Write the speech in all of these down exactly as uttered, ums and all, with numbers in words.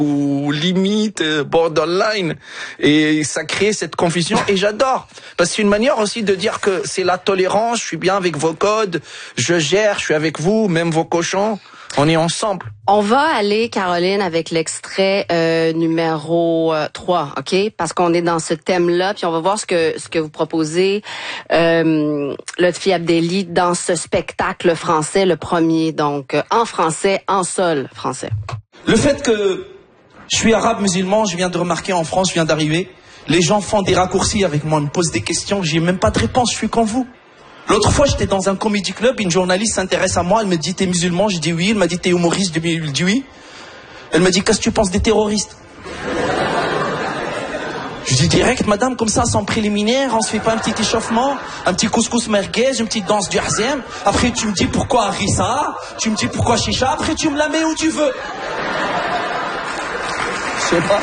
ou limite borderline, et ça crée cette confusion, et j'adore parce que c'est une manière aussi de dire que c'est la tolérance, je suis bien avec vos codes, je gère, je suis avec vous, même vos cochons, on est ensemble. On va aller, Caroline, avec l'extrait euh, numéro euh, trois, OK? Parce qu'on est dans ce thème-là, puis on va voir ce que ce que vous proposez, euh, Lotfi Abdelli, dans ce spectacle français, le premier, donc euh, en français, en sol français. Le fait que je suis arabe musulman, je viens de remarquer en France, je viens d'arriver, les gens font des raccourcis avec moi, ils me posent des questions, j'ai même pas de réponse, je suis comme vous. L'autre fois, j'étais dans un comedy club, une journaliste s'intéresse à moi, elle me dit, t'es musulman? Je dis oui. Elle m'a dit, t'es humoriste? Je dis oui. Elle me dit, qu'est-ce que tu penses des terroristes? Je dis direct, madame, comme ça, sans préliminaire, on se fait pas un petit échauffement, un petit couscous merguez, une petite danse du hazem. Après, tu me dis pourquoi harissa, tu me dis pourquoi chicha, après tu me la mets où tu veux. Je sais pas.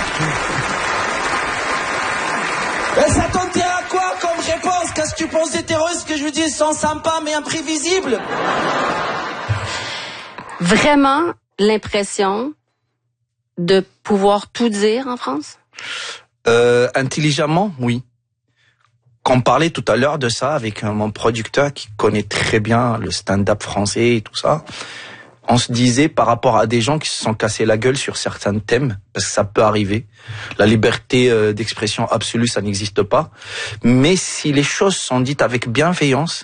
Et ça t'en tient à quoi comme réponse? Qu'est-ce que tu penses des terroristes? Que je veux dire, ils sont sympas mais imprévisibles. Vraiment l'impression de pouvoir tout dire en France? Euh, intelligemment, oui. Quand on parlait tout à l'heure de ça avec mon producteur qui connaît très bien le stand-up français et tout ça, on se disait par rapport à des gens qui se sont cassés la gueule sur certains thèmes, parce que ça peut arriver. La liberté euh, d'expression absolue, ça n'existe pas. Mais si les choses sont dites avec bienveillance,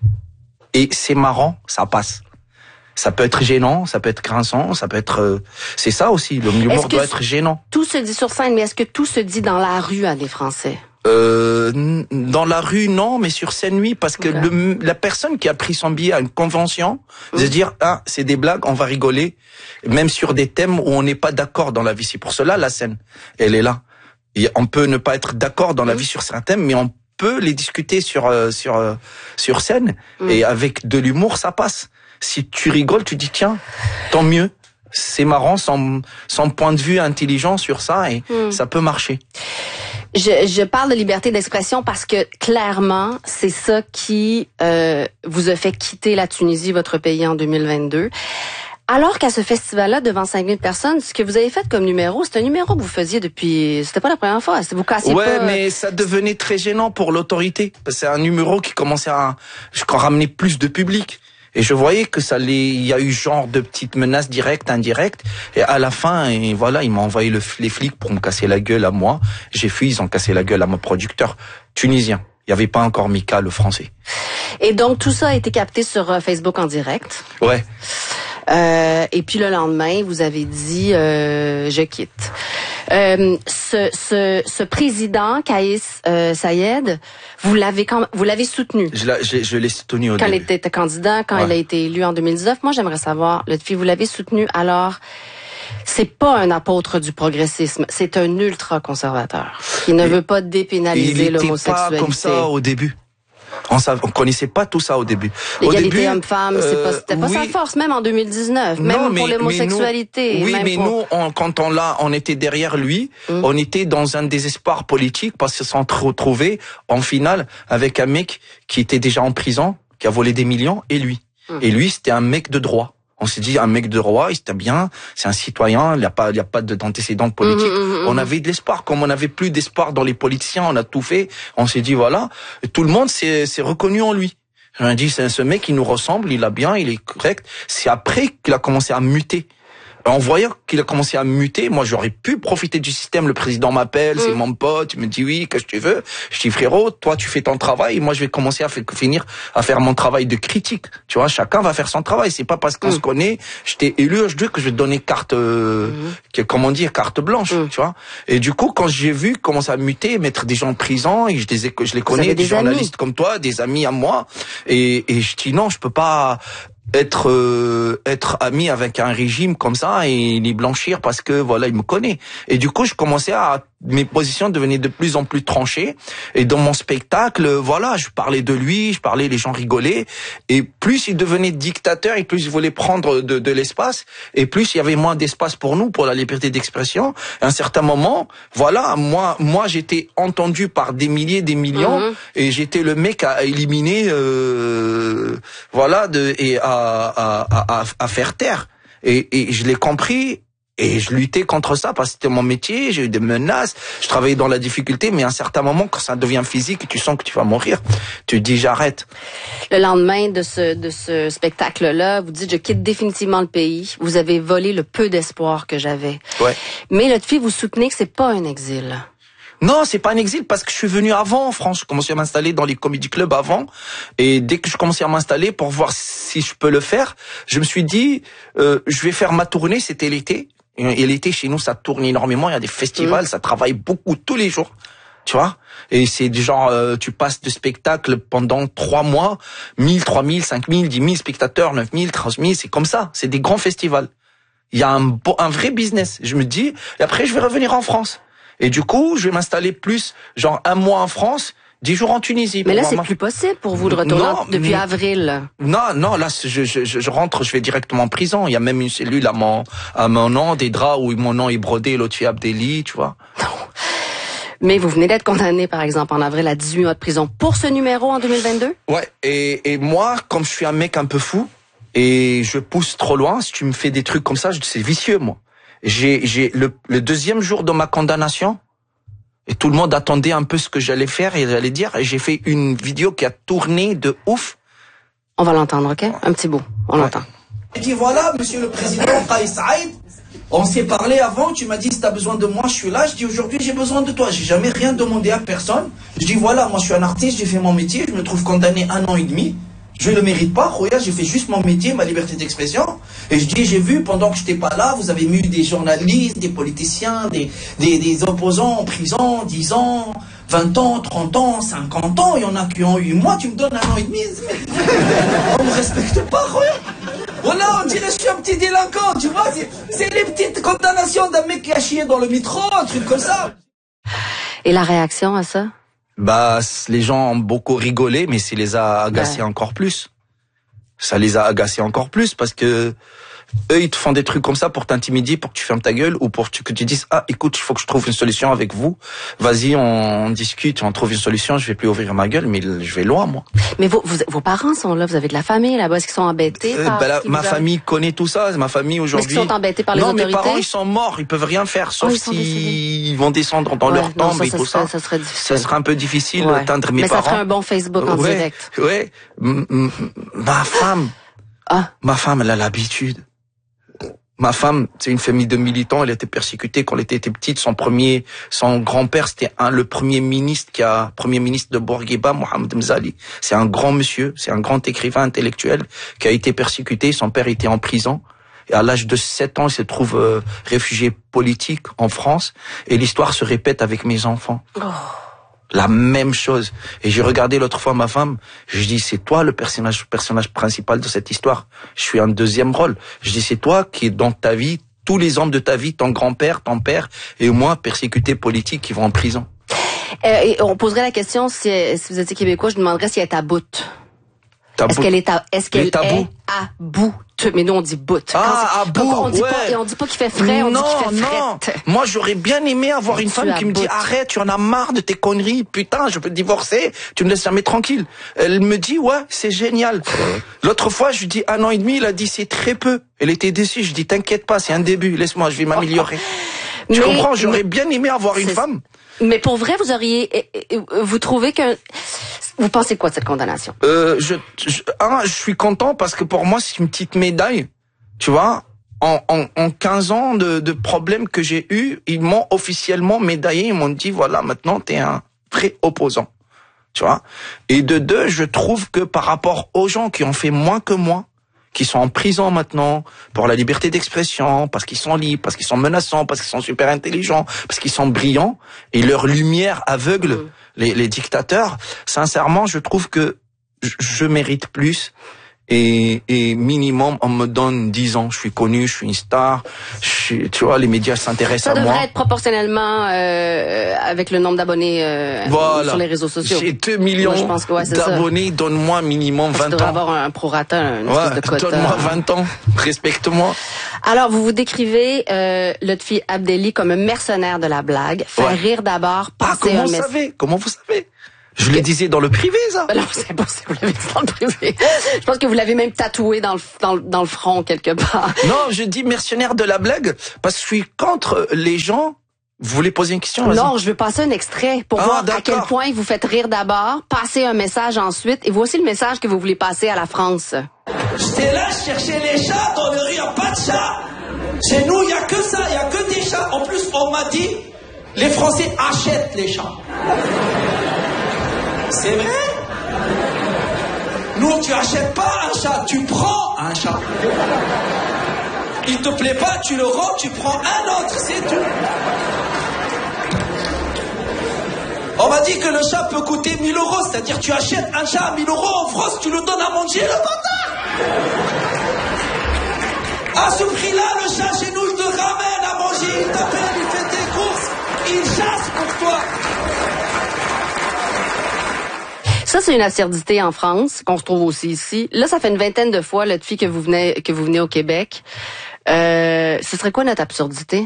et c'est marrant, ça passe. Ça peut être gênant, ça peut être grinçant, ça peut être... Euh, c'est ça aussi, l'humour doit être gênant. Tout se dit sur scène, mais est-ce que tout se dit dans la rue à des Français? Euh, dans la rue, non, mais sur scène, oui, parce que okay. le, la personne qui a pris son billet à une convention, mmh. de se dire, ah, c'est des blagues, on va rigoler, même sur des thèmes où on n'est pas d'accord dans la vie. C'est pour cela, la scène, elle est là. Et on peut ne pas être d'accord dans la mmh. vie sur certains thèmes, mais on peut les discuter sur, euh, sur, euh, sur scène, mmh. et avec de l'humour, ça passe. Si tu rigoles, tu dis, tiens, tant mieux. C'est marrant, son, son point de vue intelligent sur ça, et mmh. ça peut marcher. Je, je parle de liberté d'expression parce que clairement, c'est ça qui euh, vous a fait quitter la Tunisie, votre pays, en deux mille vingt-deux. Alors qu'à ce festival-là, devant cinq mille personnes, ce que vous avez fait comme numéro, c'est un numéro que vous faisiez depuis... C'était pas la première fois, vous cassiez ouais, pas... Ouais, mais ça devenait très gênant pour l'autorité. C'est un numéro qui commençait à, je crois, ramener plus de public. Et je voyais que ça les, il y a eu genre de petites menaces directes, indirectes. Et à la fin, et voilà, ils m'ont envoyé le, les flics pour me casser la gueule à moi. J'ai fui, ils ont cassé la gueule à mon producteur tunisien. Il n'y avait pas encore Mika, le français. Et donc, tout ça a été capté sur Facebook en direct. Ouais. Euh, et puis le lendemain, vous avez dit euh, je quitte. Euh, ce, ce, ce président Kais euh, Saied, vous l'avez quand, vous l'avez soutenu. Je, la, je, je l'ai soutenu au quand début. Quand il était candidat, quand ouais. il a été élu en deux mille dix-neuf. Moi, j'aimerais savoir, Lotfi, vous l'avez soutenu. Alors, c'est pas un apôtre du progressisme, c'est un ultra conservateur qui ne et, veut pas dépénaliser l'homosexualité. Il était pas comme ça au début. On ne connaissait pas tout ça au début. L'égalité homme-femme, euh, c'était pas, pas oui. sa force, même en deux mille dix-neuf, même non, pour l'homosexualité. Oui, même mais pour... nous, on, quand on l'a, on était derrière lui, mmh. on était dans un désespoir politique parce qu'ils se sont retrouvés en finale avec un mec qui était déjà en prison, qui a volé des millions, et lui. Mmh. Et lui, c'était un mec de droit. On s'est dit, un mec de droit, il était bien, c'est un citoyen, il n'y a pas, il y a pas d'antécédents politiques. Mmh, mmh, on avait de l'espoir. Comme on n'avait plus d'espoir dans les politiciens, on a tout fait. On s'est dit, voilà. Et tout le monde s'est, s'est reconnu en lui. On dit, c'est ce mec, il nous ressemble, il a bien, il est correct. C'est après qu'il a commencé à muter. En voyant qu'il a commencé à muter, moi j'aurais pu profiter du système. Le président m'appelle, mmh. c'est mon pote, il me dit oui, qu'est-ce que tu veux? Je dis frérot, toi tu fais ton travail, et moi je vais commencer à faire, finir à faire mon travail de critique. Tu vois, chacun va faire son travail. C'est pas parce qu'on mmh. se connaît, je t'ai élu aujourd'hui que je vais te donner carte, euh, mmh. comment dire, carte blanche. Mmh. Tu vois. Et du coup, quand j'ai vu commencer à muter, mettre des gens en prison, et je les, ai, je les connais, des, des journalistes comme toi, des amis à moi, et, et je dis non, je peux pas être euh, être ami avec un régime comme ça et les blanchir parce que voilà, il me connaît. Et du coup, je commençais à mes positions devenaient de plus en plus tranchées, et dans mon spectacle, voilà, je parlais de lui, je parlais, les gens rigolaient, et plus il devenait dictateur et plus il voulait prendre de, de l'espace, et plus il y avait moins d'espace pour nous, pour la liberté d'expression. À un certain moment, voilà, moi moi j'étais entendu par des milliers, des millions, mmh. et j'étais le mec à éliminer, euh, voilà, de, et à, à, à, à faire taire. Et, et je l'ai compris. Et je luttais contre ça parce que c'était mon métier, j'ai eu des menaces, je travaillais dans la difficulté, mais à un certain moment, quand ça devient physique et tu sens que tu vas mourir, tu te dis j'arrête. Le lendemain de ce, de ce spectacle-là, vous dites je quitte définitivement le pays. Vous avez volé le peu d'espoir que j'avais. Ouais. Mais Lotfi, vous soutenez que c'est pas un exil. Non, c'est pas un exil parce que je suis venu avant en France. Je commençais à m'installer dans les comédie clubs avant. Et dès que je commençais à m'installer pour voir si je peux le faire, je me suis dit, euh, je vais faire ma tournée, c'était l'été. Et l'été, chez nous, ça tourne énormément. Il y a des festivals, mmh. ça travaille beaucoup tous les jours. Tu vois? Et c'est du genre, euh, tu passes de spectacle pendant trois mois, mille, trois mille, cinq mille, dix mille spectateurs, neuf mille, treize mille, c'est comme ça. C'est des grands festivals. Il y a un, un vrai business. Je me dis, et après, je vais revenir en France. Et du coup, je vais m'installer plus, genre un mois en France, dix jours en Tunisie. Mais là, c'est plus possible pour vous de retourner non, depuis non, avril. Non, non, là, je, je, je rentre, je vais directement en prison. Il y a même une cellule à mon, à mon nom, des draps où mon nom est brodé, Lotfi Abdelli, tu vois. Non. Mais vous venez d'être condamné, par exemple, en avril à dix-huit mois de prison pour ce numéro en deux mille vingt-deux? Ouais, et, et moi, comme je suis un mec un peu fou, et je pousse trop loin, si tu me fais des trucs comme ça, c'est vicieux, moi. J'ai, j'ai, le, le deuxième jour de ma condamnation, et tout le monde attendait un peu ce que j'allais faire et j'allais dire. Et j'ai fait une vidéo qui a tourné de ouf. On va l'entendre, ok? Un petit bout. On ouais. l'entend. Je dis voilà, monsieur le président Kais Saïd, on s'est parlé avant, tu m'as dit si t'as besoin de moi, je suis là. Je dis aujourd'hui j'ai besoin de toi. J'ai jamais rien demandé à personne. Je dis voilà, moi je suis un artiste, j'ai fait mon métier, je me trouve condamné un an et demi. Je ne le mérite pas, regarde, j'ai fait juste mon métier, ma liberté d'expression. Et je dis, j'ai vu, pendant que je n'étais pas là, vous avez mis des journalistes, des politiciens, des, des, des opposants en prison, dix ans, vingt ans, trente ans, cinquante ans. Il y en a qui ont eu. Moi, tu me donnes un an et demi. On ne me respecte pas, regarde. Voilà, on dirait que je suis un petit délinquant, tu vois. C'est les petites condamnations d'un mec qui a chié dans le métro, un truc comme ça. Et la réaction à ça? Bah, les gens ont beaucoup rigolé, mais ça les a agacés ouais. encore plus. Ça les a agacés encore plus parce que eux, ils te font des trucs comme ça pour t'intimider, pour que tu fermes ta gueule ou pour que tu dises ah écoute, il faut que je trouve une solution avec vous. Vas-y, on, on discute, on trouve une solution. Je vais plus ouvrir ma gueule, mais je vais loin moi. Mais vos, vos, vos parents sont là, vous avez de la famille là-bas, est-ce qu'ils sont embêtés euh, par bah, là, Ma famille a... connaît tout ça. Ma famille aujourd'hui. Est-ce qu'ils sont embêtés par les non, autorités? Non, mes parents ils sont morts, ils peuvent rien faire sauf oh, s'ils vont descendre dans ouais, leur tombe non, ça, et ça tout serait, ça. Ça serait difficile. Ça serait un peu difficile ouais. d'atteindre mes mais parents. Mais ça serait un bon Facebook en ouais, direct. Ouais, ma femme. Ah. Ma femme, elle a l'habitude. Ma femme, c'est une famille de militants. Elle a été persécutée quand elle était petite. Son premier, son grand-père, c'était un, le premier ministre qui a, premier ministre de Bourguiba, Mohamed Mzali. C'est un grand monsieur, c'est un grand écrivain intellectuel qui a été persécuté. Son père était en prison. Et à l'âge de sept ans, il se trouve euh, réfugié politique en France. Et l'histoire se répète avec mes enfants. Oh. La même chose. Et j'ai regardé l'autre fois ma femme, je dis c'est toi le personnage personnage principal de cette histoire. Je suis un deuxième rôle. Je dis c'est toi qui est dans ta vie, tous les hommes de ta vie, ton grand-père, ton père et moi persécutés politiques qui vont en prison. Euh, et on poserait la question si, si vous étiez québécois, je demanderais si elle est à bout. Est-ce qu'elle est à est-ce qu'elle est à bout? À bout. Mais nous on dit bout. Ah, à bout. On dit ouais. pas, et on dit pas qu'il fait frais, on non, dit qu'il fait non. frette. Moi j'aurais bien aimé avoir une femme qui me dit arrête, tu en as marre de tes conneries, putain, je peux te divorcer, tu me laisses jamais tranquille. Elle me dit ouais, c'est génial. L'autre fois je lui dis un an et demi, il a dit c'est très peu. Elle était déçue, je dis t'inquiète pas, c'est un début, laisse-moi, je vais m'améliorer. Tu comprends, j'aurais bien aimé avoir une femme. Mais pour vrai, vous auriez, vous trouvez que vous pensez quoi de cette condamnation? Euh, je, je, un, je suis content parce que pour moi c'est une petite médaille, tu vois. En, en, en quinze ans de, de problèmes que j'ai eu, ils m'ont officiellement médaillé, ils m'ont dit voilà maintenant t'es un vrai opposant, tu vois. Et de deux, je trouve que par rapport aux gens qui ont fait moins que moi, qui sont en prison maintenant pour la liberté d'expression, parce qu'ils sont libres, parce qu'ils sont menaçants, parce qu'ils sont super intelligents, parce qu'ils sont brillants, et leur lumière aveugle mmh. les, les dictateurs. Sincèrement, je trouve que je, je mérite plus. Et, et minimum, on me donne dix ans. Je suis connu, je suis une star. Je suis, tu vois, les médias s'intéressent à moi. Ça devrait être proportionnellement euh, avec le nombre d'abonnés euh, voilà. sur les réseaux sociaux. J'ai deux millions ouais, d'abonnés. Donne-moi minimum vingt ans. Tu devrais avoir un prorata, un ouais, de quota. Donne-moi vingt ans. Respecte-moi. Alors, vous vous décrivez euh, Lotfi Abdelli comme un mercenaire de la blague. Faire ouais. rire d'abord, passer ah, comment un vous mess... savez? Comment vous savez? Je le disais dans le privé, ça. Ben non, c'est impossible, vous l'avez dit dans le privé. Je pense que vous l'avez même tatoué dans le, dans, le- dans le front quelque part. Non, je dis mercenaire de la blague parce que je suis contre les gens. Vous voulez poser une question? Vas-y. Non, je veux passer un extrait pour Ah, voir à d'accord. quel point vous faites rire d'abord, passer un message ensuite, et voici le message que vous voulez passer à la France. J'étais là, je cherchais les chats, dans le rue, y a pas de chats. Chez nous, il y a que ça, il y a que des chats. En plus, on m'a dit, les Français achètent les chats. C'est vrai? Nous, tu achètes pas un chat, tu prends un chat. Il te plaît pas, tu le rends, tu prends un autre, c'est tout. On m'a dit que le chat peut coûter mille euros, c'est-à-dire tu achètes un chat à mille euros en France, tu le donnes à manger, le bâtard. À ce prix-là, le chat chez nous, il te ramène à manger, il t'appelle, il fait tes courses, il chasse pour toi. Ça, c'est une absurdité en France, qu'on retrouve aussi ici. Là, ça fait une vingtaine de fois, là, depuis que vous venez, que vous venez au Québec. Euh, ce serait quoi notre absurdité?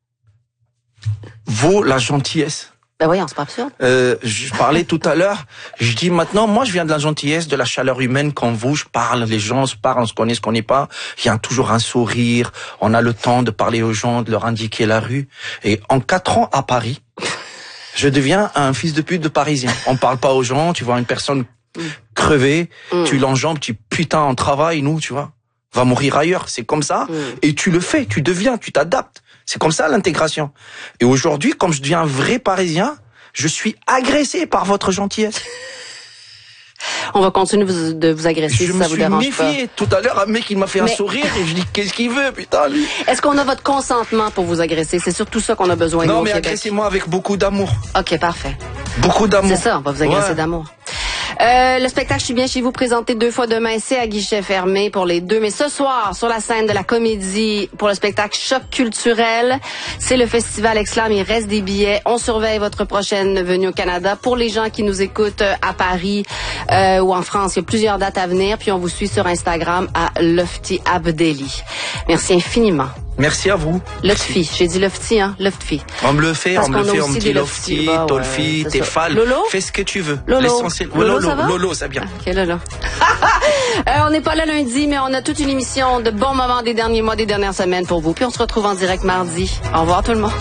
Vaut la gentillesse. Ben voyons, c'est pas absurde. Euh, je parlais tout à l'heure, je dis maintenant, moi je viens de la gentillesse, de la chaleur humaine. Quand vous, je parle, les gens se parlent, on se connaît, on se connaît pas. Il y a toujours un sourire, on a le temps de parler aux gens, de leur indiquer la rue. Et en quatre ans à Paris, je deviens un fils de pute de Parisien. On parle pas aux gens, tu vois une personne crevée, Mm. tu l'enjambes, tu putain on travaille, nous, tu vois, va mourir ailleurs. C'est comme ça. Mm. Et tu le fais, tu deviens, tu t'adaptes. C'est comme ça l'intégration. Et aujourd'hui, comme je deviens un vrai Parisien, je suis agressé par votre gentillesse. On va continuer de vous, de vous agresser Je si me ça vous suis dérange pas. méfié. Tout à l'heure, un mec, il m'a fait Mais- un sourire et je dis, qu'est-ce qu'il veut, putain, lui? Est-ce qu'on a votre consentement pour vous agresser? C'est surtout ça qu'on a besoin, nous, Non, au mais Québec. agressez-moi avec beaucoup d'amour. OK, parfait. Beaucoup d'amour. C'est ça, on va vous agresser Ouais. d'amour. Euh, le spectacle Je suis bien chez vous, présenté deux fois demain, c'est à guichet fermé pour les deux. Mais ce soir, sur la scène de la Comédie, pour le spectacle Choc culturel, c'est le festival Exclam, il reste des billets. On surveille votre prochaine venue au Canada. Pour les gens qui nous écoutent à Paris euh, ou en France, il y a plusieurs dates à venir. Puis on vous suit sur Instagram à Lofty Abdelli. Merci infiniment. Merci à vous. Lofty, j'ai dit Lofty, hein, Lofty. On me le fait, Parce on me le qu'on a fait, on aussi me des dit Lofty. Lofty, Bah ouais, Tolfi, c'est ça. Tefal. Lolo? Fais ce que tu veux. Lolo. L'essentiel. Ouais, Lolo, Lolo, ça va? Lolo, c'est bien. Ok, Lolo. euh, on n'est pas là lundi, mais on a toute une émission de bons moments des derniers mois, des dernières semaines pour vous. Puis on se retrouve en direct mardi. Au revoir tout le monde.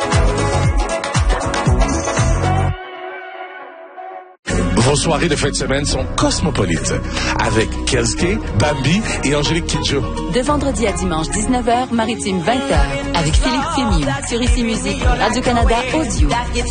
Vos soirées de fin de semaine sont cosmopolites avec Kelske, Bambi et Angélique Kidjo. De vendredi à dimanche, dix-neuf heures, Maritime vingt heures, avec Philippe Fémieux, sur Ici Musique, Radio-Canada Audio.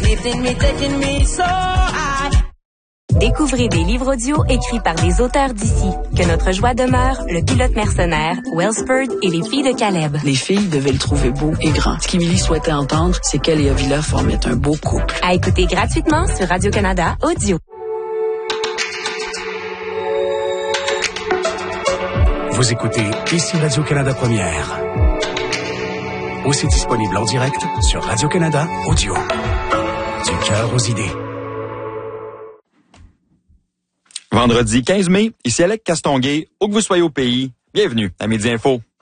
Découvrez des livres audio écrits par des auteurs d'ici. Que notre joie demeure, Le pilote mercenaire, Wellspurd et Les filles de Caleb. Les filles devaient le trouver beau et grand. Ce qu'Émilie souhaitait entendre, c'est qu'elle et Avila formaient un beau couple. À écouter gratuitement sur Radio-Canada Audio. Vous écoutez Ici Radio-Canada Première. Aussi disponible en direct sur Radio-Canada Audio. Du cœur aux idées. Vendredi quinze mai, ici Alec Castonguay, où que vous soyez au pays, bienvenue à Midi Info.